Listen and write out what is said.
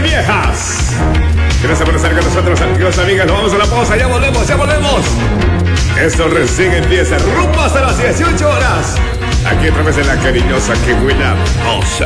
viejas. Gracias por estar con nosotros, amigos, amigas. Nos vamos a la pausa, ya volvemos, ya volvemos. Esto recién empieza rumbo hasta las 18 horas. Aquí a través de la cariñosa que buena. O sea.